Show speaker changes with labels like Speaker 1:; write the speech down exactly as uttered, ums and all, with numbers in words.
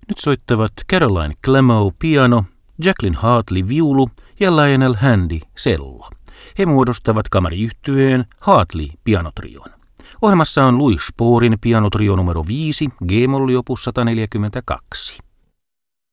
Speaker 1: Nyt soittavat Caroline Clemo piano, Jacqueline Hartley viulu ja Lionel Handy cello. He muodostavat kamariyhtyeen Hartley pianotrion. Ohjelmassa on Louis Sporin pianotrio numero viisi, G-molli opus sata neljäkymmentäkaksi.